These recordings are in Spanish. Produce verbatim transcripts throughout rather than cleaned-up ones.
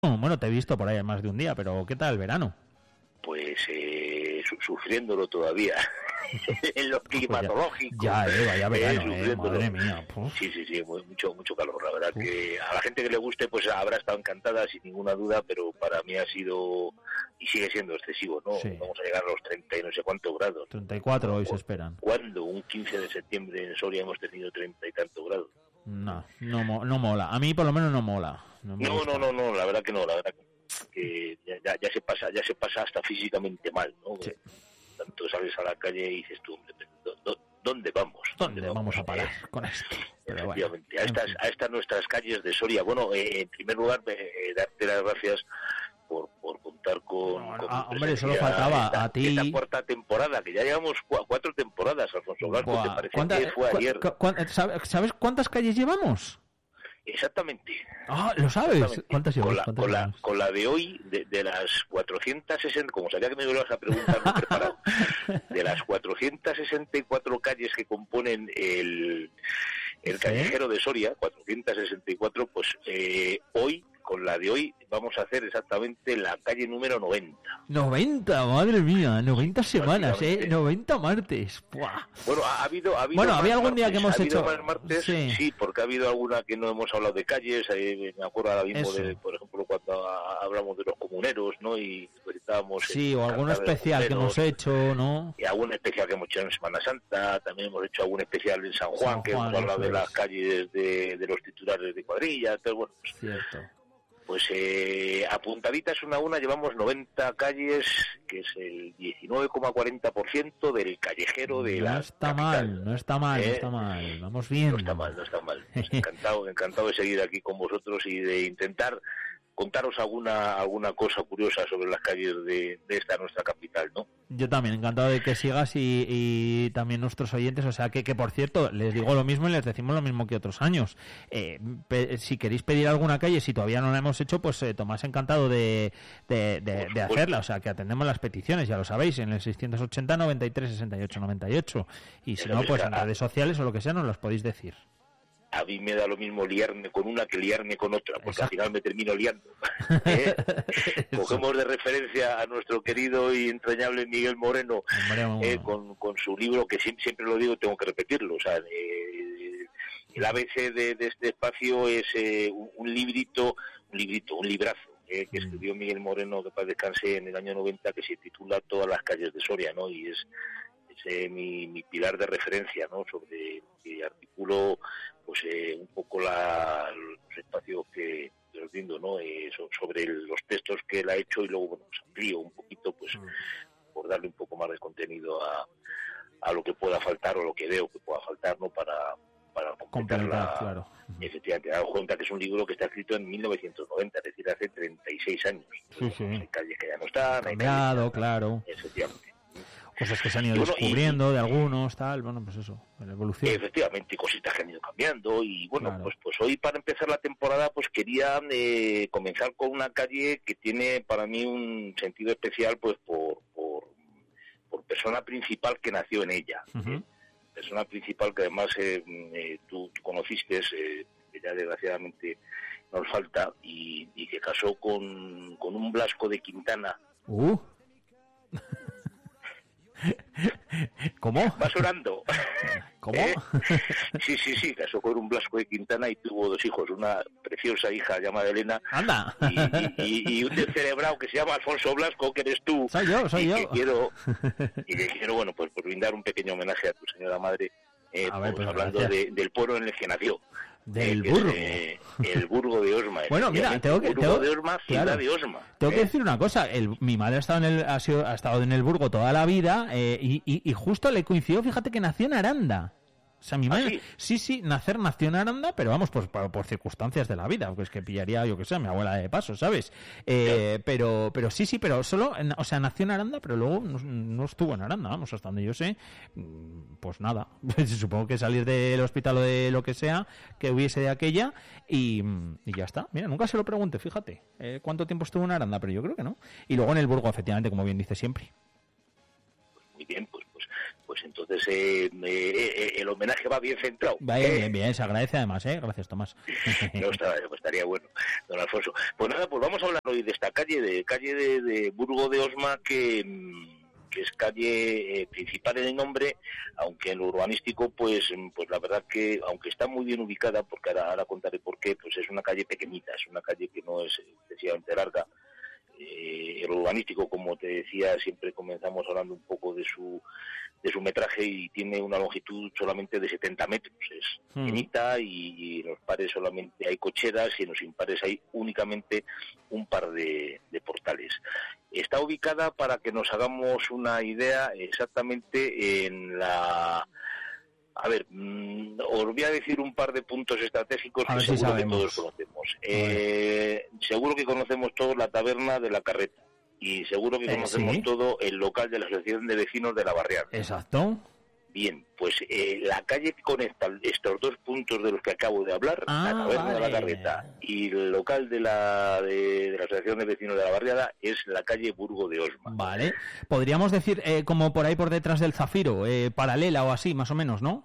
Bueno, te he visto por ahí más de un día, pero ¿qué tal el verano? Pues eh, su- sufriéndolo todavía en lo climatológico. Ya, ya eh, vaya verano, eh, eh, madre mía. Puf. Sí, sí, sí, muy- mucho mucho calor, la verdad. Uf. Que a la gente que le guste pues habrá estado encantada sin ninguna duda, pero para mí ha sido y sigue siendo excesivo, ¿no? Sí. Vamos a llegar a los treinta y no sé cuántos grados. treinta y cuatro hoy se esperan. ¿Cuándo? Un quince de septiembre en Soria hemos tenido treinta y tantos grados. No, no, mo- no mola. A mí por lo menos no mola. No, me No, gusta. no, no, no, la verdad que no, la verdad que que ya, ya, ya se pasa ya se pasa hasta físicamente mal, ¿no? Sí. Tanto sales a la calle y dices tú, hombre, ¿dó- dó- ¿dónde vamos? ¿Dónde vamos a parar con esto? Pero bueno, Efectivamente, a en estas fin. a estas nuestras calles de Soria. Bueno, eh, en primer lugar, eh, darte las gracias por, por contar con, No, con ah, mi hombre, solo presencia faltaba esta, a ti. esta cuarta temporada, que ya llevamos cua- cuatro temporadas, Alfonso Blanco, Buah, te parece ¿cuánta- que fue cu- ayer. cu- cu- ¿sabes, ¿Sabes cuántas calles llevamos? Exactamente. Ah, ¿lo sabes? Exactamente. ¿Cuántas llevamos? Con la, ¿Cuántas con, la, llevamos? con la de hoy, de, de las cuatrocientas sesenta, como sabía que me ibas a preguntar, me he preparado, de las cuatrocientas sesenta y cuatro calles que componen el, el ¿Sí? callejero de Soria, cuatrocientas sesenta y cuatro, pues eh, hoy, con la de hoy, vamos a hacer exactamente la calle número noventa. noventa, madre mía, noventa semanas, ¿eh? Básicamente. noventa martes. Buah. Bueno, ha, ha habido, ha habido Bueno, más había algún día martes, que hemos ha habido hecho- más martes, sí. sí. Porque ha habido alguna que no hemos hablado de calles, eh, me acuerdo ahora mismo Eso. de, por ejemplo, cuando a- hablamos de los comuneros, ¿no? Y visitábamos Sí, el o alguno Cantar de los especial que Comuneros, hemos hecho, ¿no? y algún especial que hemos hecho en Semana Santa, también hemos hecho algún especial en San Juan, San que Juan, hemos hablado eso de las es. calles de, de los titulares de cuadrilla, entonces, bueno, pues, Cierto. pues eh, apuntaditas una a una llevamos noventa calles, que es el diecinueve coma cuarenta por ciento del callejero de No la está capital. mal, no está mal, no Eh, está mal. Vamos bien. No está mal, no está mal. Pues encantado, encantado de seguir aquí con vosotros y de intentar contaros alguna alguna cosa curiosa sobre las calles de, de esta nuestra capital, ¿no? Yo también, encantado de que sigas y, y también nuestros oyentes, o sea que, que por cierto, les digo lo mismo y les decimos lo mismo que otros años. Eh, pe- si queréis pedir alguna calle, si todavía no la hemos hecho, pues eh, Tomás encantado de, de, de, de hacerla, o sea que atendemos las peticiones, ya lo sabéis, en el seiscientos ochenta, noventa y tres, sesenta y ocho, noventa y ocho. Y si Eso no, es, pues en a- redes sociales o lo que sea, nos las podéis decir. A mí me da lo mismo liarme con una que liarme con otra, porque Exacto. al final me termino liando. ¿Eh? Cogemos de referencia a nuestro querido y entrañable Miguel Moreno, Hombre, eh, con, con su libro, que siempre, siempre lo digo, tengo que repetirlo. O sea, eh, el A B C de, de este espacio es eh, un, un librito, un librito, un librazo, eh, que Mm. escribió Miguel Moreno, que paz descanse, en el año noventa, que se titula Todas las calles de Soria, ¿no? Y es, es eh, mi, mi pilar de referencia, ¿no? Sobre que articulo pues eh, un poco la, los espacios que los brindo, ¿no? Eh, so- sobre el- los textos que él ha hecho y luego, bueno, pues amplío un poquito, pues por darle un poco más de contenido a, a lo que pueda faltar o lo que veo que pueda faltar, ¿no? Para, para completar completar, la... claro. Efectivamente, daos cuenta que es un libro que está escrito en mil novecientos noventa, es decir, hace treinta y seis años. Sí, sí. Hay calles que ya no están, hay calles que Cambiado, ya- claro. Efectivamente. Cosas que se han ido Y bueno, y- descubriendo de algunos, tal, bueno, pues eso, la evolución. Efectivamente, cositas que han ido cambiando y bueno, Claro. pues pues hoy para empezar la temporada pues quería eh, comenzar con una calle que tiene para mí un sentido especial pues por por, por persona principal que nació en ella. Ujú. ¿eh? Persona principal que además eh, eh, tú, tú conociste, eh, que ya desgraciadamente nos falta, y, y que casó con, con un Blasco de Quintana. Uh. ¿Cómo? ¿Vas orando? ¿Cómo? ¿Eh? Sí, sí, sí, casó con un Blasco de Quintana y tuvo dos hijos, una preciosa hija llamada Elena Anda. y, y, y un descerebrado que se llama Alfonso Blasco, que eres tú. Soy yo, soy y yo. Que quiero, y que quiero, bueno, pues por brindar un pequeño homenaje a tu señora madre, eh, A ver, pues, pues, hablando gracias. de, del pueblo en el que nació. Del eh, que es, Burgo. eh, el Burgo de Osma. Bueno, mira, efectivamente, tengo que- Burgo tengo- de Osma, ciudad claro. de Osma. Tengo ¿eh? que decir una cosa, el, mi madre ha estado en el, ha, sido, ha estado en el Burgo toda la vida eh, y, y, y justo le coincidió, fíjate que nació en Aranda. O sea, mi ¿Ah, madre, sí? sí, sí, nacer nació en Aranda, pero vamos, pues por, por circunstancias de la vida, pues que pillaría, yo que sé, a mi abuela de paso, ¿sabes? Eh, pero, pero sí, sí, pero solo, en- o sea, nació en Aranda, pero luego no, no estuvo en Aranda, vamos, hasta donde yo sé, mm, pues nada, supongo que salir del hospital o de lo que sea que hubiese de aquella y, y ya está. Mira, nunca se lo pregunté, fíjate, eh, cuánto tiempo estuvo en Aranda, pero yo creo que no. Y luego en el Burgo, efectivamente, como bien dice siempre. Muy bien, pues, pues, pues entonces eh, eh, el homenaje va bien centrado. Va bien, bien, bien, se agradece además, ¿eh? Gracias, Tomás. No, está, pues estaría bueno, don Alfonso. Pues nada, pues vamos a hablar hoy de esta calle, de calle de, de Burgo de Osma, que, que es calle eh, principal en el nombre, aunque en lo urbanístico, pues pues la verdad que, aunque está muy bien ubicada, porque ahora, ahora contaré por qué, pues es una calle pequeñita, es una calle que no es excesivamente larga. Eh, el urbanístico, como te decía, siempre comenzamos hablando un poco de su de su metraje y tiene una longitud solamente de setenta metros, es Hmm. pequeñita y, y en los pares solamente hay cocheras y en los impares hay únicamente un par de, de portales. Está ubicada, para que nos hagamos una idea, exactamente en la... A ver, mmm, os voy a decir un par de puntos estratégicos a que ver si seguro que sabemos. todos conocemos. Eh, seguro que conocemos todos la taberna de la Carreta y seguro que Eh, conocemos ¿sí? todo el local de la Asociación de Vecinos de la Barriada. Exacto. Bien, pues eh, la calle que conecta estos dos puntos de los que acabo de hablar, Ah, la taberna vale. de la Carreta y el local de la, de, de la Asociación de Vecinos de la Barriada, es la calle Burgo de Osma. Vale. Podríamos decir, eh, como por ahí por detrás del Zafiro, eh, paralela o así, más o menos, ¿no?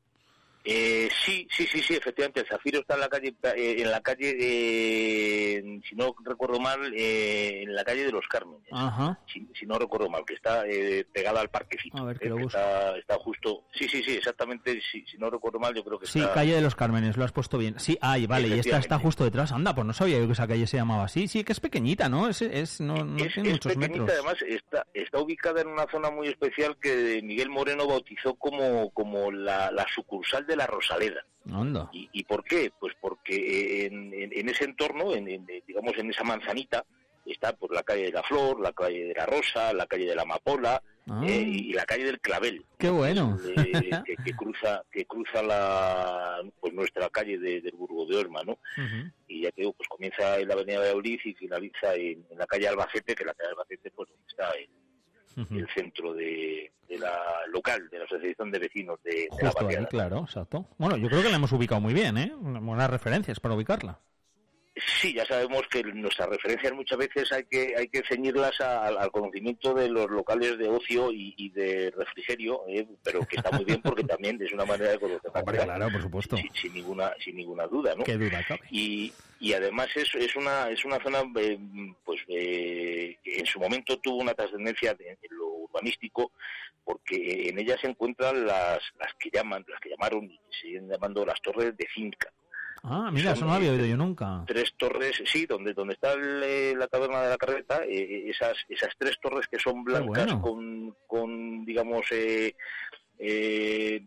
Eh, sí, sí, sí, sí, efectivamente, el Zafiro está en la calle, eh, en la calle, eh, si no recuerdo mal, eh, en la calle de los Cármenes, Ajá. si, si no recuerdo mal, que está eh, pegada al parquecito. A ver, que eh, lo que busco. está, está justo, sí, sí, sí, exactamente, si, si no recuerdo mal, yo creo que Sí, está... calle de los Cármenes, lo has puesto bien. Sí, ay, vale, y esta está Efectivamente. justo detrás. Anda, pues no sabía yo que esa calle se llamaba así. Sí, que es pequeñita, ¿no? Es, es no, no Es, tiene es muchos pequeñita, metros. además está, está ubicada en una zona muy especial que Miguel Moreno bautizó como, como la, la sucursal de la Rosaleda. Anda. ¿Y, ¿Y por qué? Pues porque en, en, en ese entorno, en, en, digamos en esa manzanita, está pues la calle de la Flor, la calle de la Rosa, la calle de la Amapola, Ah. eh, y la calle del Clavel. Qué bueno. Eh, que, que cruza que cruza la pues nuestra calle de, del Burgo de Osma, ¿no? Ujú. Y ya te digo, pues comienza en la avenida Valladolid y finaliza en, en la calle Albacete, que la calle Albacete pues está en Ujú. el centro de, de la local, de la Asociación de Vecinos de, de la Justo ahí, Barriada. claro, exacto. Bueno, yo creo que la hemos ubicado muy bien, ¿eh? Buenas referencias para ubicarla. Sí, ya sabemos que nuestras referencias muchas veces hay que hay que ceñirlas a- al, al conocimiento de los locales de ocio y, y de refrigerio, ¿eh? Pero que está muy bien porque también es una manera de conocer la Hombre, ciudad, claro, por supuesto. sin, sin ninguna sin ninguna duda, ¿no? Qué duda cabe. Y, y además es, es una es una zona eh, pues eh, que en su momento tuvo una trascendencia de- en lo urbanístico, porque en ella se encuentran las las que llaman las que llamaron y que siguen llamando las torres de Finca. Ah, mira, Son, eso no lo había eh, oído yo nunca. Tres torres, sí, donde donde está el, eh, la taberna de la Carreta, eh, esas esas tres torres que son blancas bueno. con con digamos eh, eh,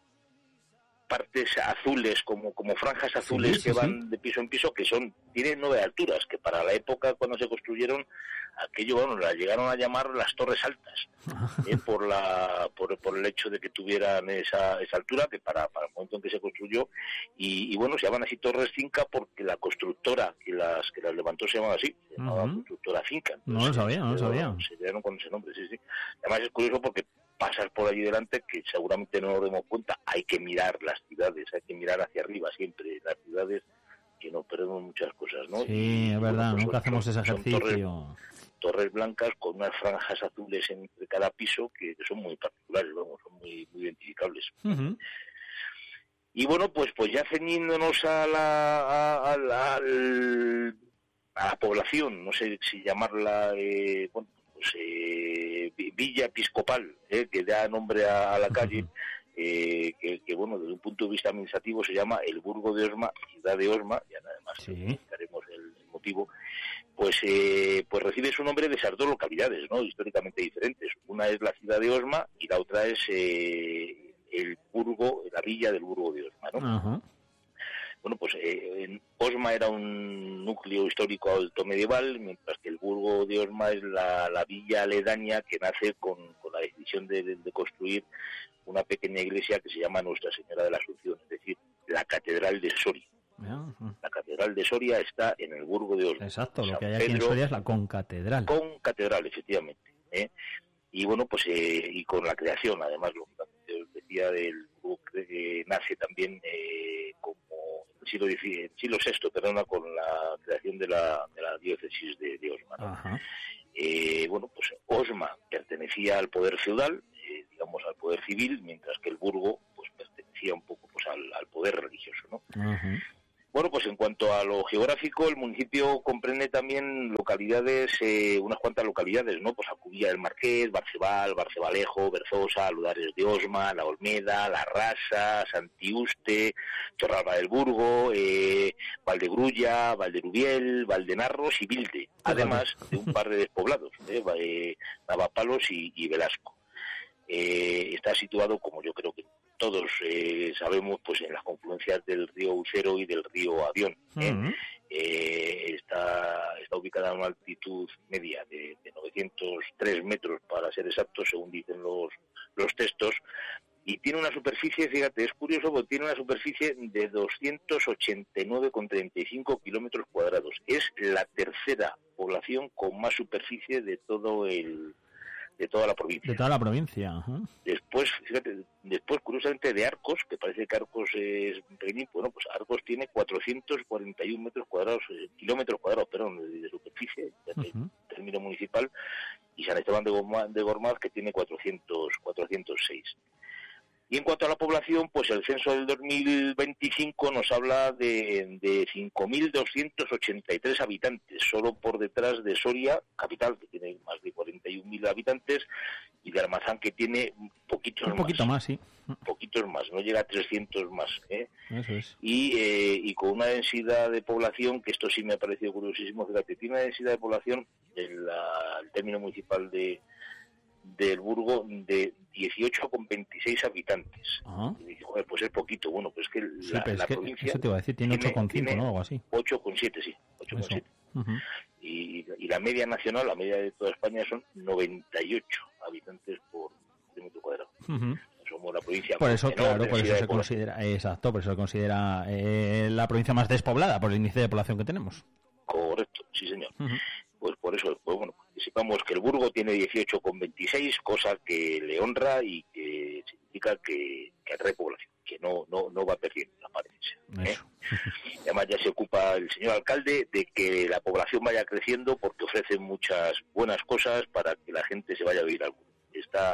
partes azules, como como franjas azules Sí, sí, que van sí. de piso en piso, que son tienen nueve alturas, que para la época cuando se construyeron, aquello, bueno, las llegaron a llamar las torres altas, eh, por la por, por el hecho de que tuvieran esa, esa altura, que para, para el momento en que se construyó, y, y bueno, se llaman así torres Finca porque la constructora que las que las levantó se llamaba así, se llamaba Ujú. constructora Finca. No lo sabía, no lo se sabía. Se quedaron con ese nombre, sí, sí. Además es curioso porque pasas por allí delante, que seguramente no nos demos cuenta, hay que mirar las ciudades, hay que mirar hacia arriba siempre, las ciudades, que nos perdemos muchas cosas, ¿no? Sí, Y, es bueno, verdad, pues nunca son- hacemos ese son torres, ejercicio. torres blancas con unas franjas azules entre cada piso que, que son muy particulares, vamos, son muy, muy identificables. Ujú. Y bueno, pues pues ya ceñiéndonos a la, a, a la, al- a la población, no sé si llamarla, eh, bueno, pues eh, vi- Villa Episcopal, eh, que da nombre a, a la calle, eh, que, que bueno, desde un punto de vista administrativo se llama el Burgo de Osma, ciudad de Osma, y además Sí. explicaremos el, el motivo, pues eh, pues recibe su nombre de esas dos localidades, ¿no?, históricamente diferentes. Una es la ciudad de Osma y la otra es eh, el Burgo, la villa del Burgo de Osma, ¿no? Ajá. Bueno, pues eh, en Osma era un núcleo histórico alto medieval, mientras que el Burgo de Osma es la, la villa aledaña que nace con, con la decisión de, de, de construir una pequeña iglesia que se llama Nuestra Señora de la Asunción, es decir, la Catedral de Soria. Ajá. La Catedral de Soria está en el Burgo de Osma. Exacto, lo San que hay aquí en Pedro Soria es la concatedral. con catedral, efectivamente, ¿eh? Y bueno, pues eh, y con la creación, además, lo que os decía, del Burgo que nace también eh, como en el siglo dieciséis, el siglo sexto, perdona, con la creación de la, de la diócesis de, de Osma, ¿no? Ajá. Eh, bueno, pues Osma pertenecía al poder feudal, eh, digamos digamos, al poder civil, mientras que el burgo, pues, pertenecía un poco, pues, al, al poder religioso, ¿no? Uh-huh. Bueno, pues en cuanto a lo geográfico, el municipio comprende también localidades, eh, unas cuantas localidades, ¿no? Pues Alcubilla del Marqués, Barceval, Barcebalejo, Berzosa, Ludares de Osma, La Olmeda, La Rasa, Santiuste, Torralba del Burgo, eh, Valdegrulla, Valderubiel, Valdenarros y Vilde, además de un par de despoblados, eh, eh, Navapalos y, y Velasco. Eh, está situado, como yo creo que todos eh, sabemos, pues en las confluencias del río Ucero y del río Avión. ¿eh? Uh-huh. Eh, está, está ubicada a una altitud media de, de novecientos tres metros, para ser exactos, según dicen los, los textos, y tiene una superficie, fíjate, es curioso, porque tiene una superficie de doscientos ochenta y nueve coma treinta y cinco kilómetros cuadrados. Es la tercera población con más superficie de todo el... de toda la provincia. De toda la provincia. Uh-huh. Después, fíjate, después curiosamente de Arcos, que parece que Arcos es pequeñito, bueno, pues Arcos tiene cuatrocientos cuarenta y uno metros cuadrados, eh, kilómetros cuadrados, perdón, de, de superficie, uh-huh. en término municipal, y San Esteban de Gormaz, de Gormaz que tiene cuatrocientos, cuatrocientos seis. Y en cuanto a la población, pues el censo del dos mil veinticinco nos habla de, de cinco mil doscientos ochenta y tres habitantes, solo por detrás de Soria, capital, que tiene más de cuarenta y un mil habitantes, y de Almazán, que tiene poquitos Un poquito más, más, sí. Poquitos más, no llega a trescientos más. ¿eh? Eso es. Y, eh, y con una densidad de población, que esto sí me ha parecido curiosísimo, fíjate, tiene una densidad de población, el, la, el término municipal de del Burgo, de dieciocho coma veintiséis habitantes. Uh-huh. Y dije, joder, pues es poquito. Bueno, pues que sí, la, pero la es que provincia... Eso te iba a decir, tiene ocho coma cinco, ¿no? Algo así. ocho coma siete, sí. ocho coma siete. Uh-huh. Y, y la media nacional, la media de toda España, son noventa y ocho habitantes por kilómetro cuadrado. Uh-huh. Somos la provincia por eso, menor, claro, por eso se considera, exacto, por eso se considera eh, la provincia más despoblada por el índice de población que tenemos. Correcto, sí, señor. Uh-huh. Pues por eso, pues bueno, que sepamos que el Burgo tiene dieciocho coma veintiséis, cosa que le honra y que significa que, que atrae población, que no no no va perdiendo la apariencia. ¿eh? Además ya se ocupa el señor alcalde de que la población vaya creciendo, porque ofrece muchas buenas cosas para que la gente se vaya a vivir al Burgo. Está,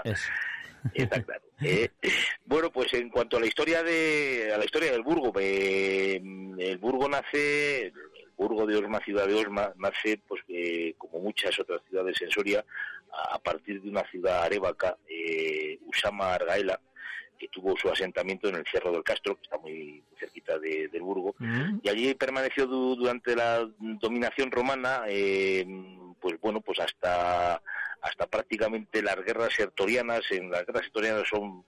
está claro. ¿eh? Bueno, pues en cuanto a la historia de a la historia del Burgo, eh, el Burgo nace... Burgo de Osma, ciudad de Osma, nace, pues eh, como muchas otras ciudades en Soria, a, a partir de una ciudad arévaca, eh, Usama Argaela, que tuvo su asentamiento en el Cerro del Castro, que está muy cerquita de, del Burgo, mm. y allí permaneció du, durante la dominación romana, eh, pues bueno, pues hasta hasta prácticamente las guerras sertorianas. En las guerras sertorianas son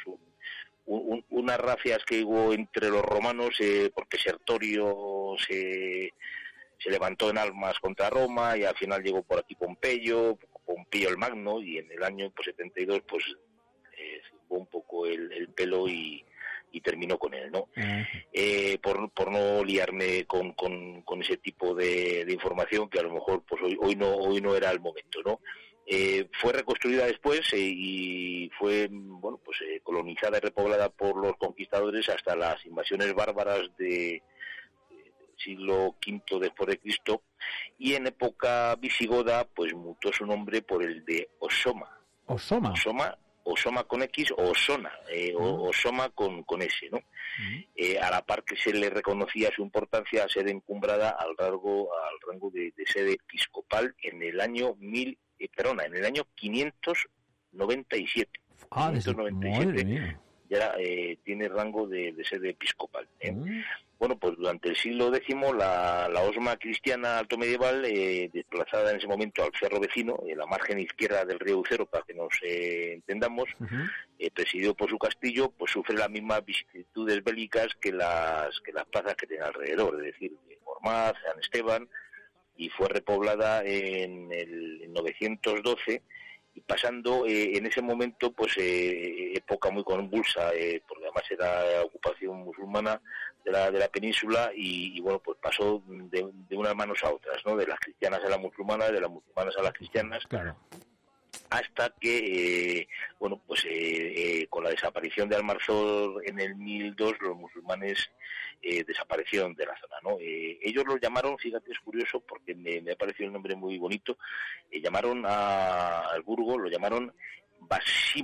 Un, unas racias que hubo entre los romanos, eh, porque Sertorio se, se levantó en armas contra Roma, y al final llegó por aquí Pompeyo, Pompeyo el Magno, y en el año pues, setenta y dos pues eh, zumbó un poco el, el pelo y, y terminó con él, ¿no? Uh-huh. Eh, por, por no liarme con, con, con ese tipo de, de información, que a lo mejor pues hoy, hoy no hoy no era el momento, ¿no? Eh, fue reconstruida después eh, y fue bueno pues eh, colonizada y repoblada por los conquistadores hasta las invasiones bárbaras de, de, del siglo quinto después de Cristo, y en época visigoda pues mutó su nombre por el de Osoma. Osoma. Osoma, Osoma con X o Osona, eh, uh-huh. o Osoma con, con S, ¿no? Uh-huh. Eh, a la par que se le reconocía su importancia a ser encumbrada al rango, al rango de, de sede episcopal en el año mil Eh, perdona, en el año quinientos noventa y siete. Ah, quinientos noventa y siete ya eh, tiene rango de, de sede episcopal. ¿eh? Mm. Bueno, pues durante el siglo décimo la, la Osma cristiana altomedieval, eh, desplazada en ese momento al cerro vecino, en la margen izquierda del río Ucero, para que nos eh, entendamos, uh-huh. eh, presidido por su castillo, pues sufre las mismas vicisitudes bélicas que las que las plazas que tiene alrededor, es decir, Gormaz, San Esteban, y fue repoblada en el novecientos doce, y pasando eh, en ese momento pues eh, época muy convulsa, eh, porque además era ocupación musulmana de la de la península, y, y bueno, pues pasó de, de unas manos a otras, ¿no? De las cristianas a las musulmanas, de las musulmanas a las cristianas. Claro. Hasta que, eh, bueno, pues eh, eh, con la desaparición de Almanzor en el mil dos, los musulmanes eh, desaparecieron de la zona, ¿no? Eh, ellos lo llamaron, fíjate, es curioso, porque me, me ha parecido un nombre muy bonito, eh, llamaron a, al Burgo, lo llamaron Basima,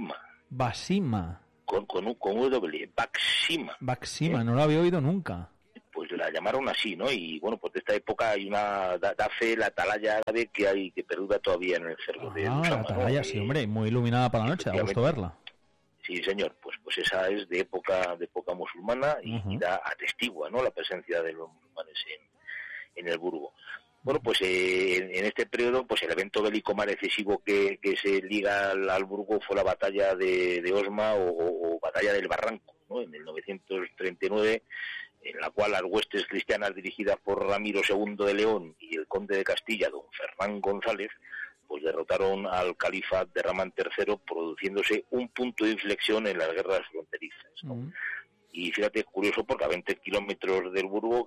Basima. Con, con, un, con un doble, Baxima. Baxima, ¿eh? no lo había oído nunca. Pues la llamaron así, ¿no? Y bueno, pues de esta época hay una, da, da fe la atalaya árabe que hay, que perdura todavía en el cerro ah, de Usama, la atalaya, ¿no? sí, hombre, muy iluminada para la noche, da gusto verla. Sí, señor, pues pues esa es de época de época musulmana y, uh-huh. y da atestigua, ¿no?, la presencia de los musulmanes en, en el Burgo. Bueno, pues eh, en, en este periodo, pues el evento bélico más decisivo que, que se liga al, al Burgo fue la batalla de, de Osma o, o, o batalla del Barranco, ¿no?, en el novecientos treinta y nueve, en la cual las huestes cristianas dirigidas por Ramiro segundo de León y el conde de Castilla, don Fernán González, pues derrotaron al califa de Ramán tercero, produciéndose un punto de inflexión en las guerras fronterizas, ¿no? Uh-huh. Y fíjate, es curioso porque a veinte kilómetros del Burgo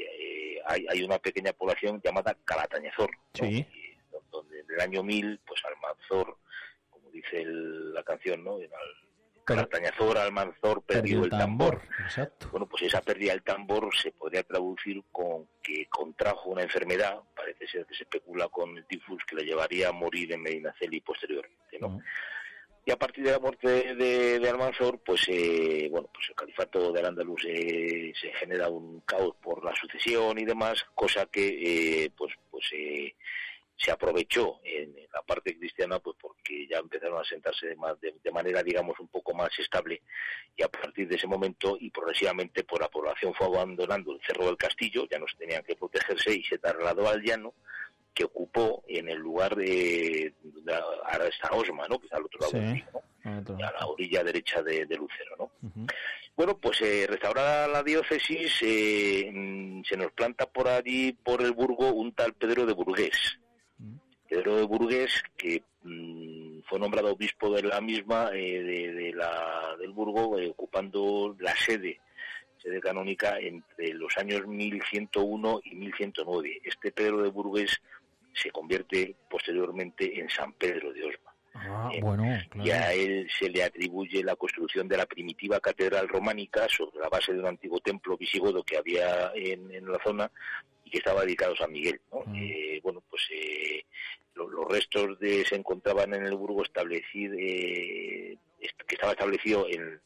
eh, hay, hay una pequeña población llamada Calatañazor, ¿no? Sí. Y, donde en el año mil, pues Almanzor, como dice el, la canción, ¿no?, el, Calatañazor, Almanzor perdió el tambor. Exacto. Bueno, pues esa pérdida del tambor se podría traducir con que contrajo una enfermedad, parece ser que se especula con el tifus, que le llevaría a morir en Medinaceli posteriormente, ¿no? Uh-huh. Y a partir de la muerte de, de, de Almanzor, pues eh, bueno, pues el califato de Al-Ándalus eh, se genera un caos por la sucesión y demás, cosa que eh, pues pues eh, se aprovechó en, en la parte cristiana, pues porque ya empezaron a sentarse de, más, de, de manera, digamos, un poco más estable, y a partir de ese momento y progresivamente, pues la población fue abandonando el Cerro del Castillo, ya no tenían que protegerse y se trasladó al llano, que ocupó en el lugar de, de ahora está Osma, ¿no?, que está al otro lado, sí, del río, ¿no?, a la orilla derecha de, de Lucero, ¿no? Uh-huh. Bueno, pues eh, restaurada la diócesis, eh, mm, se nos planta por allí, por el Burgo, un tal Pedro de Burgués. Pedro de Burgués, que mmm, fue nombrado obispo de la misma, eh, de, de la, del Burgo, eh, ocupando la sede, sede canónica entre los años mil ciento uno y mil ciento nueve. Este Pedro de Burgués se convierte posteriormente en San Pedro de Osma. Ah, eh, bueno, claro. Y a él se le atribuye la construcción de la primitiva catedral románica sobre la base de un antiguo templo visigodo que había en, en la zona y que estaba dedicado a San Miguel, ¿no? Mm. Eh, bueno, pues eh, lo, los restos de se encontraban en el Burgo establecido, eh, que estaba establecido en,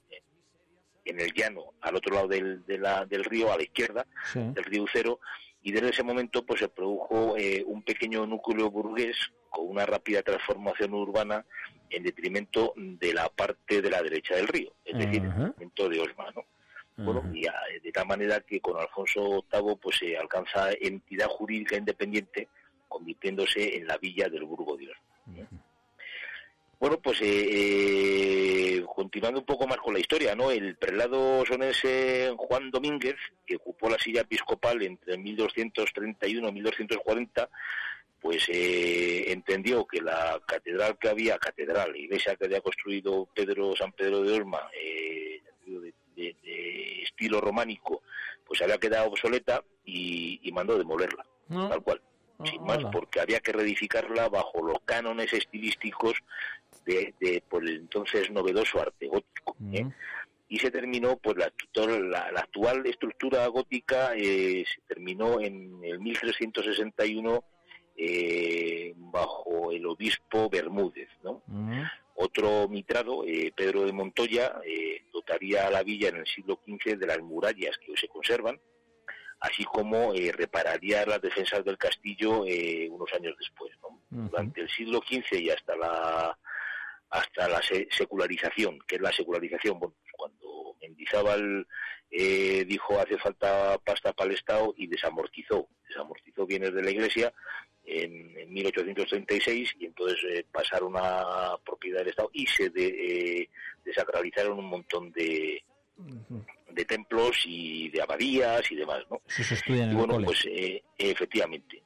en el llano, al otro lado del, de la, del río, a la izquierda, sí, del río Ucero, y desde ese momento pues se produjo eh, un pequeño núcleo burgués con una rápida transformación urbana en detrimento de la parte de la derecha del río, es decir, uh-huh, el movimiento de Osma, ¿no? Uh-huh. Bueno, y a, de tal manera que con Alfonso octavo pues se alcanza entidad jurídica independiente, convirtiéndose en la villa del Burgo de Osma. Uh-huh. Bueno, pues eh, eh, continuando un poco más con la historia, ¿no? El prelado sonense Juan Domínguez, que ocupó la silla episcopal entre mil doscientos treinta y uno y mil doscientos cuarenta, pues eh, entendió que la catedral que había, catedral, iglesia que había construido Pedro San Pedro de Osma, eh, de, de, de estilo románico, pues había quedado obsoleta y, y mandó demolerla, no, tal cual, no, sin más, hola. Porque había que reedificarla bajo los cánones estilísticos de, de por el entonces novedoso arte gótico, ¿eh? Mm. Y se terminó, pues la, la, la actual estructura gótica eh, se terminó en el mil trescientos sesenta y uno eh, bajo el obispo Bermúdez, ¿no? Mm. Otro mitrado, eh, Pedro de Montoya, eh, dotaría a la villa en el siglo quince de las murallas que hoy se conservan, así como eh, repararía las defensas del castillo eh, unos años después, ¿no? Uh-huh. Durante el siglo quince y hasta la hasta la se- secularización, que es la secularización, bueno, pues cuando Mendizábal eh, dijo hace falta pasta para el Estado y desamortizó, desamortizó bienes de la Iglesia en, en mil ochocientos treinta y seis y entonces eh, pasaron a propiedad del Estado y se de, eh, desacralizaron un montón de uh-huh. de templos y de abadías y demás, ¿no? Eso se estudia en y bueno, el pues eh, efectivamente.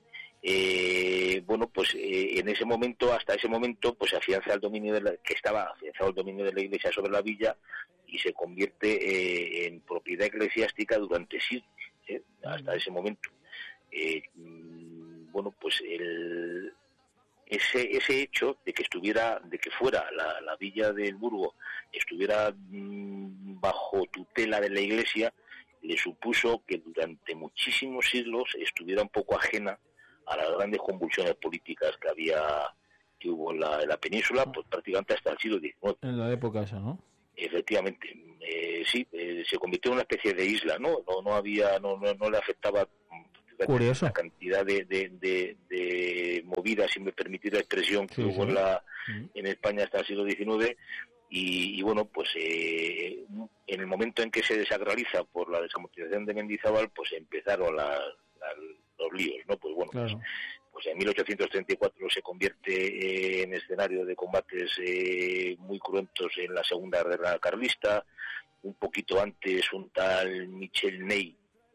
Eh, bueno, pues eh, en ese momento, hasta ese momento, pues se afianza el dominio de la, que estaba afianzado el dominio de la Iglesia sobre la villa y se convierte eh, en propiedad eclesiástica durante siglos, ¿eh? Hasta ese momento. Eh, bueno, pues el, ese ese hecho de que estuviera, de que fuera la, la villa del Burgo estuviera mmm, bajo tutela de la Iglesia, le supuso que durante muchísimos siglos estuviera un poco ajena a las grandes convulsiones políticas que había que hubo en la, en la península, pues prácticamente hasta el siglo diecinueve. En la época esa, ¿no? Efectivamente, eh, sí, eh, se convirtió en una especie de isla, ¿no? No, no había, no, no, no le afectaba Curioso. la cantidad de, de, de, de movidas, si me permitís la expresión, que Sí, hubo sí. en, la, Sí. en España hasta el siglo diecinueve. Y, y bueno, pues eh, en el momento en que se desacraliza por la desamortización de Mendizábal, pues empezaron la, la, los líos, ¿no? Pues bueno, Claro. pues, pues en mil ochocientos treinta y cuatro se convierte eh, en escenario de combates eh, muy cruentos en la Segunda Guerra Carlista. Un poquito antes, un tal Michel Ney,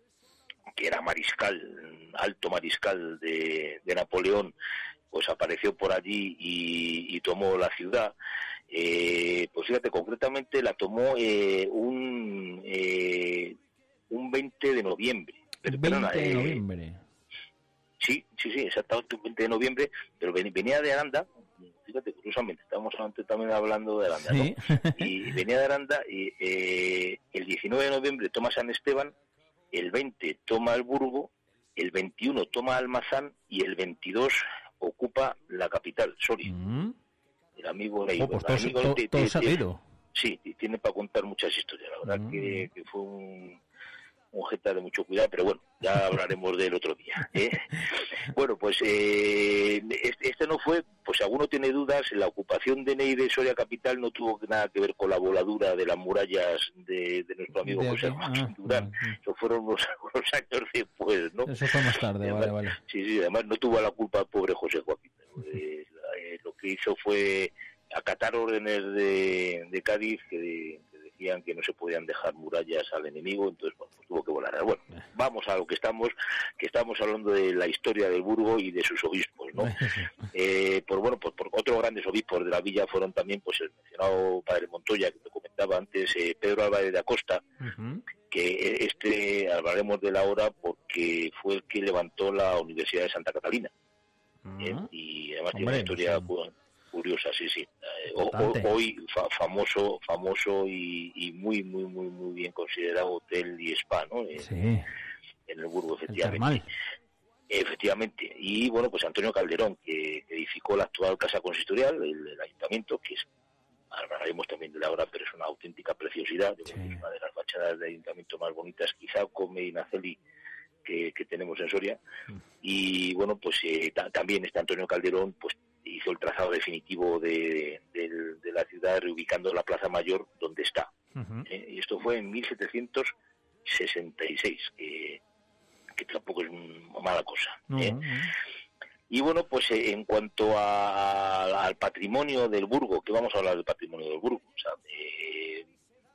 que era mariscal, alto mariscal de, de Napoleón, pues apareció por allí y, y tomó la ciudad. Eh, pues fíjate, concretamente la tomó eh, un eh, un veinte de noviembre. Pero, veinte de eh, noviembre. Sí, sí, sí, exactamente, un veinte de noviembre, pero venía de Aranda, fíjate, curiosamente, estábamos antes también hablando de Aranda, ¿no? Sí. Y venía de Aranda, y eh, el diecinueve de noviembre toma San Esteban, el veinte toma el Burgo, el veintiuno toma Almazán y el veintidós ocupa la capital, Soria. Mm. El amigo Ney. Oh, pues todo, amigo, todo, te, todo te, se ha te, ido. Sí, tiene para contar muchas historias, la verdad mm. que, que fue un, un jeta de mucho cuidado, pero bueno, ya hablaremos del otro día. ¿eh? Bueno, pues eh, este, este no fue, pues si alguno tiene dudas, la ocupación de Ney de Soria capital no tuvo nada que ver con la voladura de las murallas de, de nuestro amigo de José Joaquín ah, Durán. Ah, Eso fueron unos, unos años después, ¿no? Eso fue más tarde, además, vale, vale. Sí, sí, además no tuvo la culpa el pobre José Joaquín. Eh, eh, lo que hizo fue acatar órdenes de, de Cádiz que, de, que decían que no se podían dejar murallas al enemigo, entonces bueno, pues tuvo que volar. Bueno, vamos a lo que estamos, que estamos hablando de la historia del Burgo y de sus obispos, ¿no? eh, por bueno, pues por otros grandes obispos de la villa fueron también pues el mencionado padre Montoya, que te comentaba antes, eh, Pedro Álvarez de Acosta, uh-huh. que este hablaremos de la hora porque fue el que levantó la Universidad de Santa Catalina. Uh-huh. eh, y además tiene una historia sí. curiosa, sí, sí. Eh, o, hoy fa, famoso, famoso y, y muy, muy, muy, muy bien considerado hotel y spa, ¿no? Eh, sí. En el Burgo, efectivamente. El efectivamente. Y bueno, pues Antonio Calderón, que, que edificó la actual casa consistorial, el, el ayuntamiento, que es, hablaremos también de la obra, pero es una auténtica preciosidad, sí. Una de las fachadas del ayuntamiento más bonitas, quizá con Medinaceli, que, que tenemos en Soria. Mm. Y bueno, pues eh, ta, también este Antonio Calderón, pues hizo el trazado definitivo de, de, de la ciudad, reubicando la Plaza Mayor donde está. Uh-huh. Eh, y esto fue en mil setecientos sesenta y seis, que, que tampoco es una mala cosa. Uh-huh. ¿eh? Y bueno, pues eh, en cuanto a, a, al patrimonio del Burgo, que vamos a hablar del patrimonio del Burgo, o sea, eh,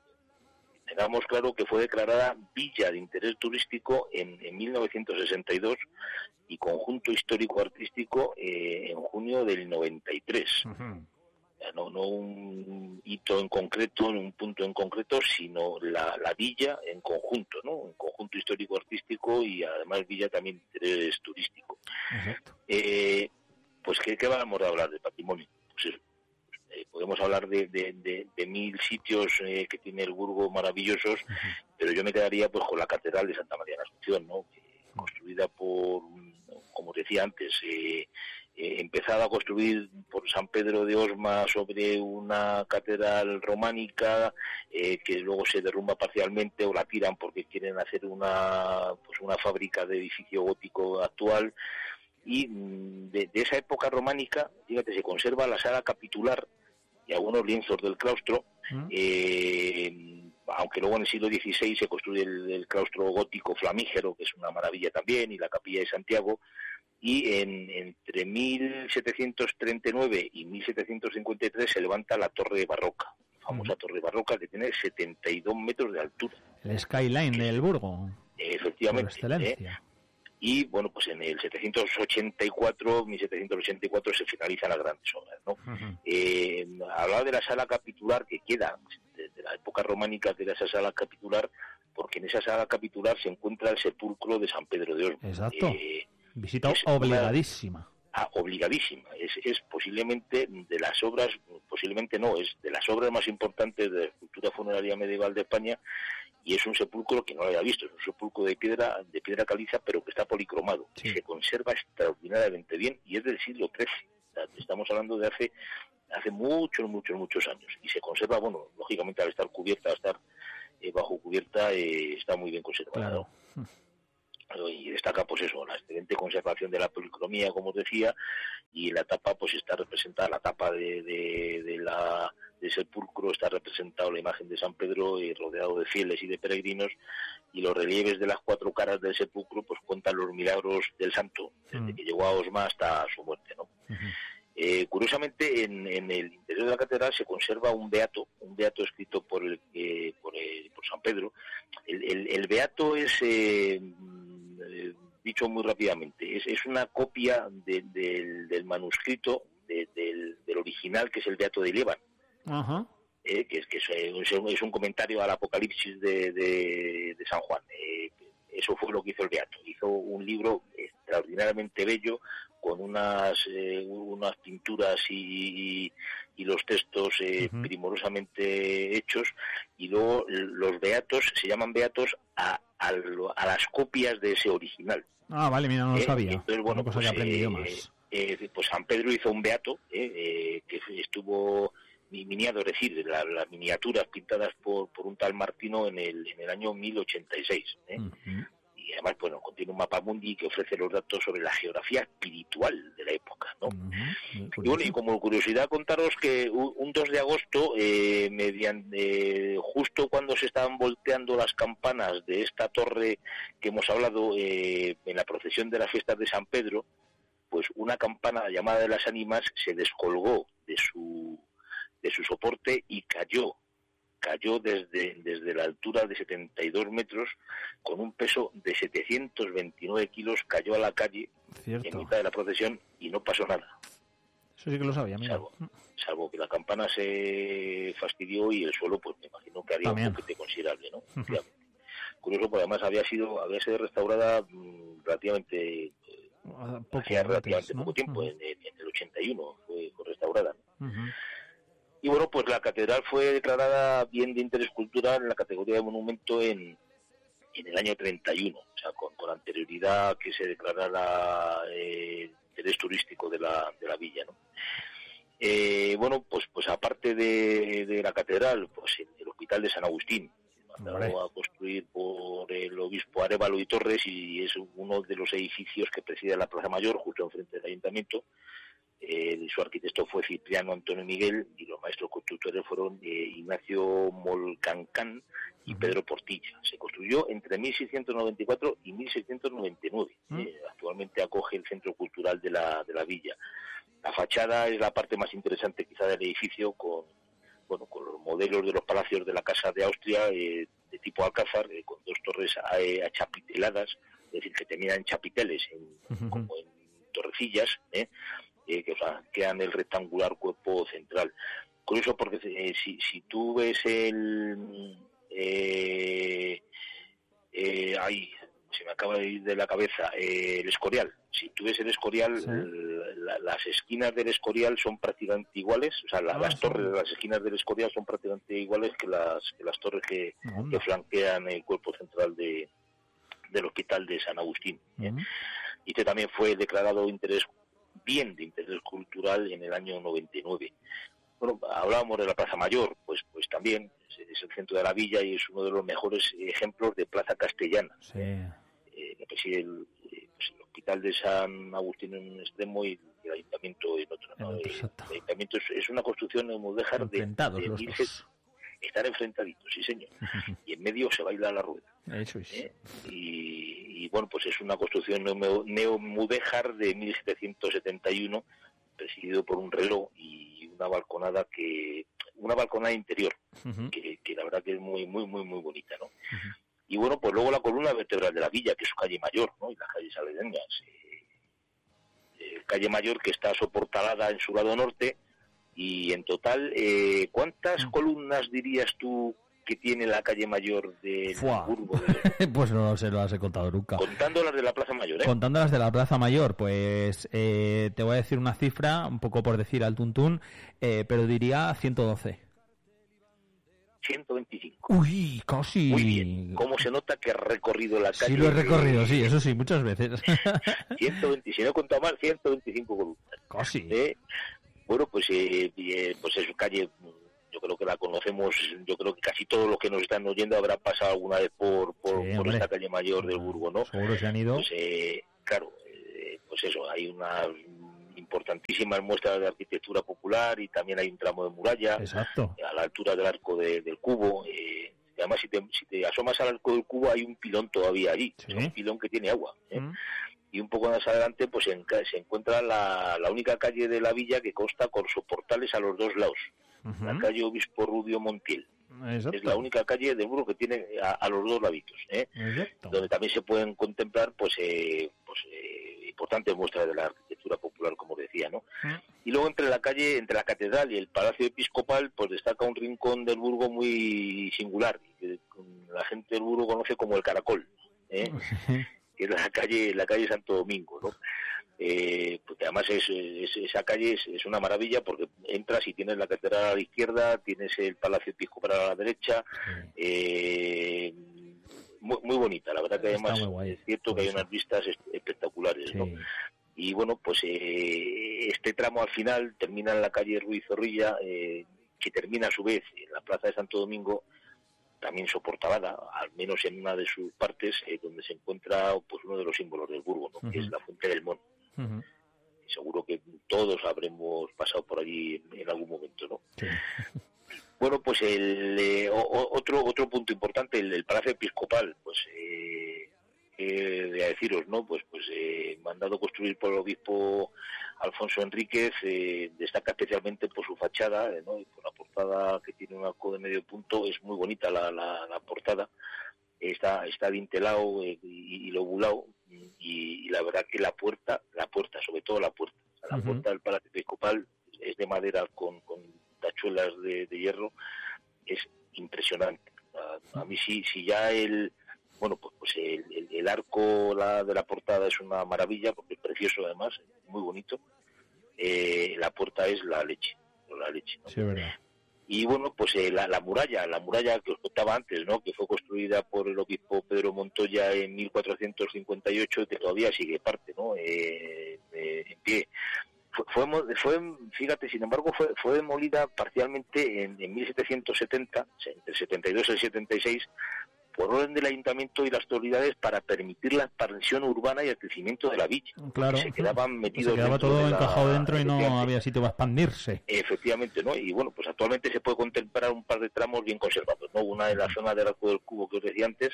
tengamos claro que fue declarada Villa de Interés Turístico en, en mil novecientos sesenta y dos y Conjunto Histórico-Artístico eh, en junio del noventa y tres. Uh-huh. No, no un hito en concreto, un punto en concreto, sino la, la villa en conjunto, ¿no? Un conjunto histórico-artístico y además villa también de interés turístico. Uh-huh. Eh, pues, ¿qué, ¿qué vamos a hablar de patrimonio? Pues eso. Eh, podemos hablar de, de, de, de mil sitios eh, que tiene el Burgo maravillosos, uh-huh. pero yo me quedaría pues con la Catedral de Santa María de la Asunción, ¿no? Eh, construida por, como decía antes, eh, eh, empezada a construir por San Pedro de Osma sobre una catedral románica eh, que luego se derrumba parcialmente o la tiran porque quieren hacer una pues una fábrica de edificio gótico actual. Y de, de esa época románica, fíjate, se conserva la sala capitular y algunos lienzos del claustro, ¿Mm? eh, aunque luego en el siglo dieciséis se construye el, el claustro gótico flamígero, que es una maravilla también, y la capilla de Santiago, y en, entre mil setecientos treinta y nueve y mil setecientos cincuenta y tres se levanta la torre barroca, la famosa ¿Mm? torre barroca que tiene setenta y dos metros de altura. El skyline del Burgo. Efectivamente. Por excelencia. ¿eh? Y bueno, pues en el setecientos ochenta y cuatro, mil setecientos ochenta y cuatro se finalizan las grandes obras, ¿no? Uh-huh. Eh, hablaba de la sala capitular que queda desde la época románica, de esa sala capitular, porque en esa sala capitular se encuentra el sepulcro de San Pedro de Osma. Exacto. Eh, Visita obligadísima. Una, ah, obligadísima. Es, es posiblemente de las obras, posiblemente no, es de las obras más importantes de la cultura funeraria medieval de España. Y es un sepulcro que no lo había visto, es un sepulcro de piedra de piedra caliza, pero que está policromado. Sí. Y se conserva extraordinariamente bien y es del siglo trece. Estamos hablando de hace hace muchos, muchos, muchos años. Y se conserva, bueno, lógicamente al estar cubierta, al estar eh, bajo cubierta, eh, está muy bien conservada. Claro. ¿no? Y destaca, pues eso, la excelente conservación de la policromía, como os decía, y en la tapa, pues está representada, la tapa de, de, de la de sepulcro, está representado la imagen de San Pedro eh, rodeado de fieles y de peregrinos, y los relieves de las cuatro caras del sepulcro pues cuentan los milagros del santo, desde mm. que llegó a Osma hasta su muerte, ¿no? Uh-huh. Eh, curiosamente, en, en el interior de la catedral se conserva un beato, un beato escrito por el, eh, por, el por San Pedro. El, el, el beato es, eh, eh, dicho muy rápidamente, es, es una copia de, de, del manuscrito de, del, del original, que es el beato de Lieban. Uh-huh. Eh, que, es, que es, es un comentario al Apocalipsis de, de, de San Juan. Eh, eso fue lo que hizo el beato. Hizo un libro extraordinariamente bello, con unas eh, unas pinturas y, y, y los textos eh, uh-huh. primorosamente hechos, y luego los beatos se llaman beatos a, a, a las copias de ese original. Ah, vale, mira, no lo eh, sabía. Entonces, bueno, cosa pues, que he aprendido eh, más. Eh, pues San Pedro hizo un beato eh, eh, que estuvo miniado, es decir, la, las miniaturas pintadas por, por un tal Martino en el, en el año mil ochenta y seis. ¿eh? Uh-huh. Y además, bueno, contiene un mapa mundi que ofrece los datos sobre la geografía espiritual de la época, ¿no? Uh-huh. Y bueno, y como curiosidad contaros que un dos de agosto, eh, mediante, eh, justo cuando se estaban volteando las campanas de esta torre que hemos hablado eh, en la procesión de las fiestas de San Pedro, pues una campana llamada de las ánimas se descolgó de su de su soporte y cayó. Cayó desde, desde la altura de setenta y dos metros, con un peso de setecientos veintinueve kilos, cayó a la calle. Cierto. En mitad de la procesión y no pasó nada. Eso sí que lo sabía, mira. Salvo, salvo que la campana se fastidió y el suelo, pues me imagino que haría También. un poquito considerable, ¿no? Uh-huh. Curioso, porque además había sido había sido restaurada mmm, relativamente, poco, hacía relativamente ¿no? poco tiempo, uh-huh. en, en el ochenta y uno fue, fue restaurada, ¿no? Uh-huh. Y bueno, pues la catedral fue declarada bien de interés cultural en la categoría de monumento en, en el año treinta y uno, o sea, con, con anterioridad que se declarara eh, interés turístico de la, de la villa, ¿no? Eh, bueno, pues pues aparte de, de la catedral, pues el, el hospital de San Agustín, mandado a construir por el obispo Arévalo y Torres, y es uno de los edificios que preside la Plaza Mayor, justo enfrente del ayuntamiento. Eh, su arquitecto fue Cipriano Antonio Miguel, y los maestros constructores fueron eh, Ignacio Molcancán y Pedro Portilla. Se construyó entre mil seiscientos noventa y cuatro y mil seiscientos noventa y nueve. ¿Mm? Eh, actualmente acoge el centro cultural de la, de la villa. La fachada es la parte más interesante quizá del edificio, con bueno con los modelos de los palacios de la Casa de Austria eh, de tipo alcázar, eh, con dos torres eh, achapiteladas, es decir, que tenían chapiteles en, uh-huh. como en torrecillas, ¿eh? Eh, que flanquean el rectangular cuerpo central. Curioso porque eh, si, si tú ves el... Eh, eh, ahí, se me acaba de ir de la cabeza, eh, el Escorial. Si tú ves el Escorial, ¿sí? la, las esquinas del Escorial son prácticamente iguales, o sea, la, ah, las sí. torres de las esquinas del Escorial son prácticamente iguales que las, que las torres que, no, que flanquean el cuerpo central de, del Hospital de San Agustín. ¿eh? Uh-huh. Y este también fue declarado interés bien de interés cultural en el año noventa y nueve. Bueno, hablábamos de la Plaza Mayor, pues pues también es, es el centro de la villa y es uno de los mejores ejemplos de plaza castellana. Sí. Eh, que preside el, eh, pues el Hospital de San Agustín en un extremo y el Ayuntamiento en otro. ¿no? El, el Ayuntamiento es, es una construcción en mudéjar de, de los mil, dos. Estar enfrentaditos, sí señor. Y en medio se baila la rueda. Eso es. ¿Eh? Y, y bueno, pues es una construcción neomudéjar de mil setecientos setenta y uno, presidido por un reloj y una balconada que una balconada interior, uh-huh. que, que la verdad que es muy muy muy muy bonita, ¿no? Uh-huh. Y bueno, pues luego la columna vertebral de la villa, que es su calle mayor, ¿no? Y las calles aledañas. Eh, eh, calle mayor que está soportalada en su lado norte. Y en total, eh, ¿cuántas mm. columnas dirías tú que tiene la calle mayor de Burgos? Pues no se lo has contado nunca. Contando las de la Plaza Mayor, ¿eh? Contando las de la Plaza Mayor, pues eh, te voy a decir una cifra, un poco por decir al tuntún, eh, pero diría ciento doce. ciento veinticinco. Uy, casi. Muy bien. ¿Cómo se nota que has recorrido la calle? Sí, lo he recorrido, sí, eso sí, muchas veces. ciento veinticinco, si no he contado mal, ciento veinticinco columnas. Casi. ¿Eh? Bueno, pues, eh, eh, pues es calle, yo creo que la conocemos, yo creo que casi todos los que nos están oyendo habrán pasado alguna vez por, por, Sí, por esta calle mayor del Burgo, ¿no? Seguro se han ido. Pues, eh, claro, eh, pues eso, hay unas importantísimas muestras de arquitectura popular y también hay un tramo de muralla. Exacto. A la altura del arco de, del cubo. Eh, además, si te, si te asomas al arco del cubo, hay un pilón todavía allí, ¿Sí? un pilón que tiene agua. ¿eh? Mm. Y un poco más adelante pues en, se encuentra la, la única calle de la villa que consta con soportales a los dos lados. Uh-huh. La calle Obispo Rudio Montiel. Exacto. Es la única calle del Burgo que tiene a, a los dos laditos, ¿eh? Donde también se pueden contemplar pues, eh, pues eh, importantes muestras de la arquitectura popular, como decía, ¿no? Uh-huh. Y luego entre la calle, entre la catedral y el Palacio Episcopal, pues destaca un rincón del Burgo muy singular, que la gente del Burgo conoce como el Caracol, ¿eh? Uh-huh. Que es la calle, la calle Santo Domingo, ¿no? Eh, porque además es, es, esa calle es, es una maravilla porque entras y tienes la catedral a la izquierda, tienes el Palacio Episcopal a la derecha, sí. eh, muy, muy bonita, la verdad que además es cierto que hay unas vistas espectaculares, sí. ¿no? Y bueno, pues eh, este tramo al final termina en la calle Ruiz Zorrilla, eh, que termina a su vez en la plaza de Santo Domingo, también soportada, al menos en una de sus partes, eh, donde se encuentra pues uno de los símbolos del Burgo, ¿no? Uh-huh. Que es la Fuente del Mon. Uh-huh. Seguro que todos habremos pasado por allí en, en algún momento, ¿no? Sí. Bueno, pues el eh, o, otro otro punto importante, el, el Palacio Episcopal, pues eh, eh, de a deciros, ¿no? Pues pues eh, mandado construir por el obispo Alfonso Enríquez, eh, destaca especialmente por su fachada, eh, ¿no? Y por la portada que tiene un arco de medio punto, es muy bonita la, la, la portada, está está dintelado eh, y, y lobulado, y, y la verdad que la puerta, la puerta, sobre todo la puerta, la uh-huh. puerta del Palacio Episcopal es de madera con, con tachuelas de, de hierro, es impresionante. A, a mí sí, si ya el Bueno, pues, pues el, el, el arco la, de la portada es una maravilla, porque es precioso además, muy bonito. Eh, la puerta es la leche, la leche, ¿no? Sí, verdad. Y bueno, pues eh, la, la muralla, la muralla que os contaba antes, ¿no? Que fue construida por el obispo Pedro Montoya en mil cuatrocientos cincuenta y ocho, que todavía sigue parte, ¿no? Eh, eh, en pie. Fue, fue, fue, fíjate, sin embargo, fue, fue demolida parcialmente en, en mil setecientos setenta, o sea, entre el setenta y dos y el setenta y seis, por orden del ayuntamiento y las autoridades para permitir la expansión urbana y el crecimiento de la villa. Claro. Se quedaban metidos. Se quedaba todo encajado dentro y no había sitio para expandirse. Efectivamente, ¿no? Y bueno, pues actualmente se puede contemplar un par de tramos bien conservados, ¿no? Una en la zona del Arco del Cubo que os decía antes,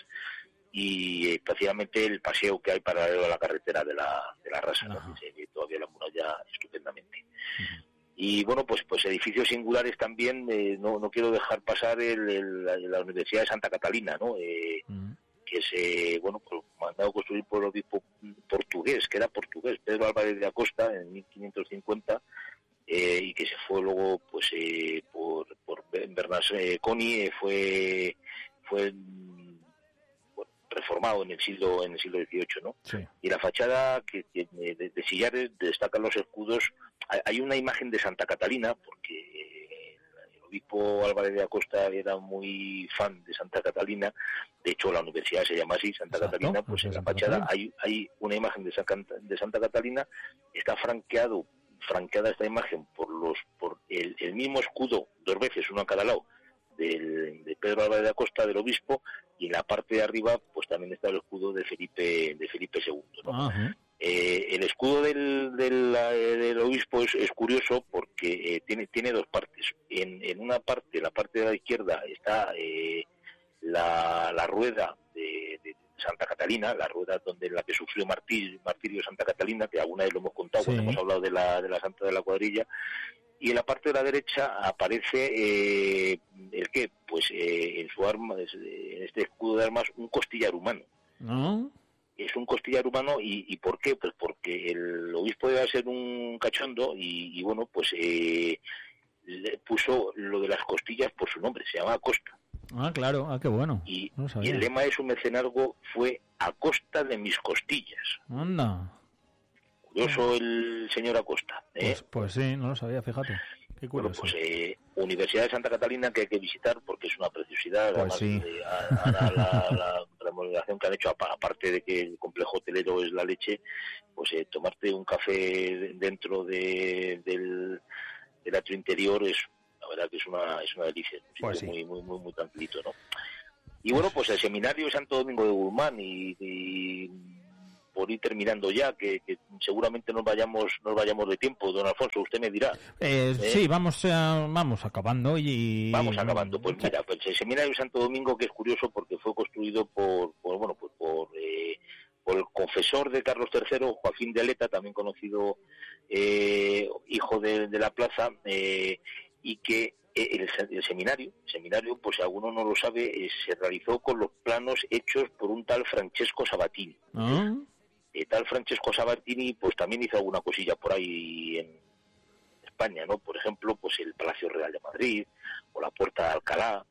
y especialmente el paseo que hay paralelo a la carretera de la, de la Rasa, ¿no? Que se ve todavía la muralla estupendamente. Uh-huh. Y bueno, pues pues edificios singulares también, eh, no no quiero dejar pasar el, el, la, la Universidad de Santa Catalina, ¿no? Eh, uh-huh. Que se, bueno, pues, mandado a construir por el obispo portugués, que era portugués, Pedro Álvarez de Acosta, en mil quinientos cincuenta, eh, y que se fue luego, pues, eh, por, por Bernasconi, eh, fue, fue reformado en el siglo en el siglo dieciocho, ¿no? Sí. Y la fachada que, que de, de sillares destacan los escudos. Hay una imagen de Santa Catalina, porque el obispo Álvarez de Acosta era muy fan de Santa Catalina. De hecho, la universidad se llama así, Santa Exacto. Catalina. Pues en la fachada hay, hay una imagen de Santa, de Santa Catalina. Está franqueado, franqueada esta imagen por los por el, el mismo escudo, dos veces, uno a cada lado, del, de Pedro Álvarez de Acosta, del obispo, y en la parte de arriba pues también está el escudo de Felipe de Felipe segundo, ¿no? Uh-huh. Eh, el escudo del, del, del obispo es, es curioso porque eh, tiene tiene dos partes. En, en una parte, la parte de la izquierda, está eh, la, la rueda de, de Santa Catalina, la rueda donde la que sufrió martir, martirio Santa Catalina, que alguna vez lo hemos contado, sí. Cuando hemos hablado de la, de la Santa de la Cuadrilla. Y en la parte de la derecha aparece eh, el qué, pues eh, en su arma, en este escudo de armas, un costillar humano. ¿No? Es un costillar humano, y, y ¿por qué? Pues porque el obispo debe ser un cachondo y, y bueno, pues eh, le puso lo de las costillas por su nombre, se llama Acosta. Ah, claro, ah, qué bueno. Y, no y el lema de su mecenazgo fue a costa de mis costillas. Anda. Curioso el señor Acosta, ¿eh? Pues, pues sí, no lo sabía, fíjate. Qué curioso. Bueno, pues eh, Universidad de Santa Catalina, que hay que visitar porque es una preciosidad. Pues Además, sí. eh, a, a la, la, la remodelación que han hecho, aparte de que el complejo hotelero es la leche, pues eh, tomarte un café dentro de, del, del atrio interior es, la verdad que es una es una delicia, es un Pues sitio sí. muy, muy, muy, muy tranquilito, ¿no? Y bueno, pues el seminario de Santo Domingo de Guzmán y, y por ir terminando ya, que, que seguramente nos vayamos nos vayamos de tiempo, don Alfonso, usted me dirá. Eh, ¿Eh? Sí, vamos, a, vamos acabando y... Vamos acabando. Pues mira, pues el seminario de Santo Domingo, que es curioso porque fue construido por, por bueno, pues por, eh, por el confesor de Carlos tercero, Joaquín de Aleta, también conocido eh, hijo de, de la plaza, eh, y que el, el seminario, el seminario, pues si alguno no lo sabe, eh, se realizó con los planos hechos por un tal Francesco Sabatini. ¿Ah? Eh, tal Francesco Sabatini, pues también hizo alguna cosilla por ahí en España, ¿no? Por ejemplo, pues el Palacio Real de Madrid o la Puerta de Alcalá.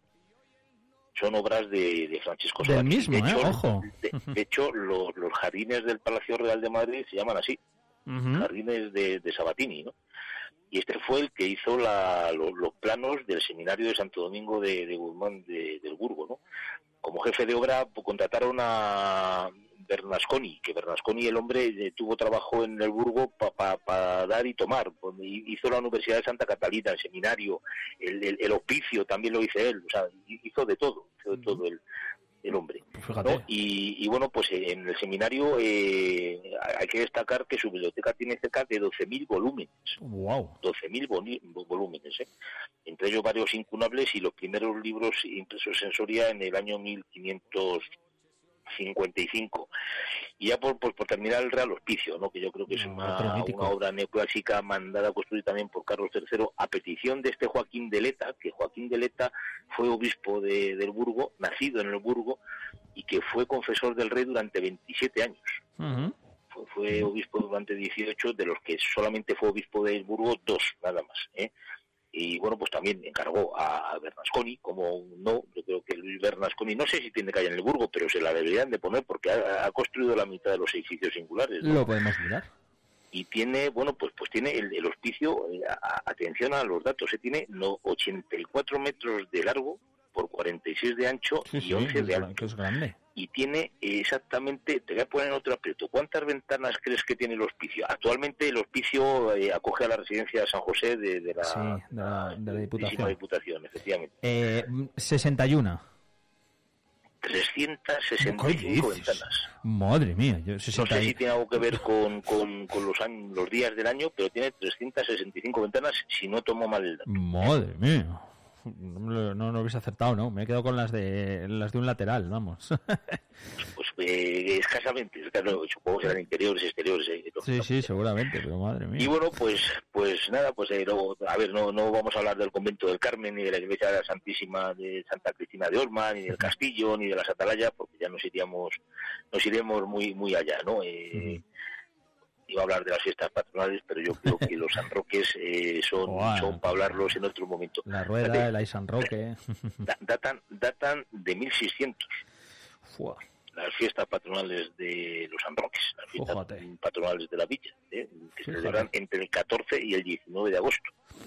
Son obras de, de Francesco Del Sabatini. mismo, de hecho, ¿eh? Ojo. De, de hecho, los, los jardines del Palacio Real de Madrid se llaman así, Uh-huh. jardines de, de Sabatini, ¿no? Y este fue el que hizo la, los, los planos del seminario de Santo Domingo de, de Guzmán de, del Burgo, ¿no? Como jefe de obra pues, contrataron a Bernasconi, que Bernasconi, el hombre, eh, tuvo trabajo en el Burgo para pa, pa dar y tomar. Pues, hizo la Universidad de Santa Catalina, el seminario, el, el, el hospicio también lo hizo él, o sea, hizo de todo, hizo de todo el, el hombre. Pues fíjate. ¿No? Y, y bueno, pues en el seminario eh, hay que destacar que su biblioteca tiene cerca de doce mil volúmenes. Wow. doce mil volúmenes, ¿eh? Entre ellos varios incunables y los primeros libros impresos en Soria en el año mil quinientos cincuenta y cinco. Y ya por, por, por terminar el Real Hospicio, ¿no? Que yo creo que es No, una, una obra neoclásica mandada a construir también por Carlos tercero a petición de este Joaquín de Leta, que Joaquín de Leta fue obispo de, del Burgo, nacido en el Burgo, y que fue confesor del rey durante veintisiete años. Uh-huh. Fue, fue obispo durante dieciocho, de los que solamente fue obispo del Burgo dos, nada más, ¿eh? Y bueno, pues también encargó a Bernasconi, como no, yo creo que Luis Bernasconi, no sé si tiene calle en el Burgo, pero se la deberían de poner porque ha, ha construido la mitad de los edificios singulares, ¿no? Lo podemos mirar. Y tiene, bueno, pues pues tiene el, el hospicio, eh, a, atención a los datos, se tiene no, ochenta y cuatro metros de largo por cuarenta y seis de ancho Sí, y sí, once es, de alto. que es grande. Y tiene exactamente, te voy a poner en otro aprieto, ¿cuántas ventanas crees que tiene el hospicio? Actualmente el hospicio eh, acoge a la residencia de San José de, de, la, Sí, de la, de la Diputación. Diputación, efectivamente. Eh, sesenta y uno. trescientas sesenta y cinco ventanas. Madre mía. Yo, no sé si tiene algo que ver con, con, con los, años, los días del año, pero tiene trescientas sesenta y cinco ventanas, si no tomo mal el dato. Madre mía. No, no, no hubiese acertado, ¿no? Me he quedado con las de las de un lateral, vamos. Pues eh, escasamente, claro, supongo que eran interiores, exteriores. Eh, sí, sí, seguramente, pero madre mía. Y bueno, pues pues nada, pues eh, luego, a ver, no no vamos a hablar del convento del Carmen, ni de la iglesia de la Santísima de Santa Cristina de Osma, ni del castillo, ni de las atalayas, porque ya nos iríamos, nos iremos muy muy allá, ¿no? Eh, uh-huh. Iba a hablar de las fiestas patronales, pero yo creo que los San Roques eh, son, wow. son para hablarlos en otro momento. La Rueda, Fíjate, el Ay San Roque. Datan, datan de mil seiscientos. Fua. Las fiestas patronales de los San Roques, las fiestas Fíjate. patronales de la villa, ¿eh? Que se celebran entre el catorce y el diecinueve de agosto.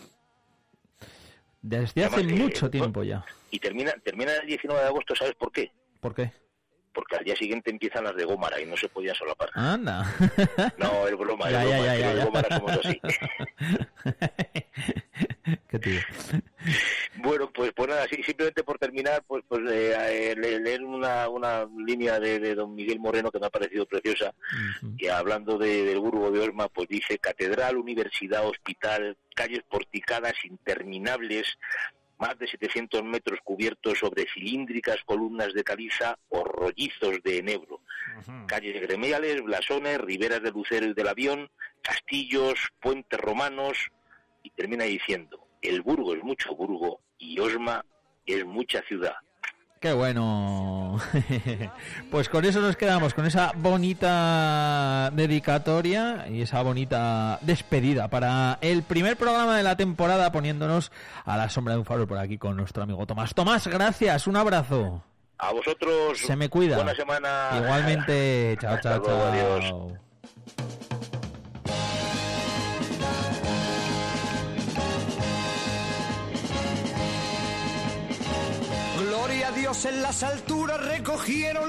Desde hace Además, mucho eh, tiempo bueno, ya. Y termina, termina el diecinueve de agosto, ¿sabes por qué? ¿Por qué? Porque al día siguiente empiezan las de Gómara y no se podían solapar. Anda. No, es broma, ya, es broma, ya, ya, es ya, que ya. los Gómara somos así. Qué tío. Bueno, pues, pues nada, sí, simplemente por terminar, pues, pues eh, leer una, una línea de, de don Miguel Moreno que me ha parecido preciosa, uh-huh. que hablando de, del Burgo de Osma, pues dice: catedral, universidad, hospital, calles porticadas interminables, más de setecientos metros cubiertos sobre cilíndricas columnas de caliza o rollizos de enebro, uh-huh. calles gremiales, blasones, riberas del Lucero y del Avión, castillos, puentes romanos, y termina diciendo: el Burgo es mucho Burgo y Osma es mucha ciudad. ¡Qué bueno! Pues con eso nos quedamos, con esa bonita dedicatoria y esa bonita despedida para el primer programa de la temporada, poniéndonos a la sombra de un faro por aquí con nuestro amigo Tomás. Tomás, gracias, un abrazo. A vosotros. Se me cuida. Buena semana. Igualmente. Chao, chao, Hasta luego, chao. Adiós. Dios en las alturas recogieron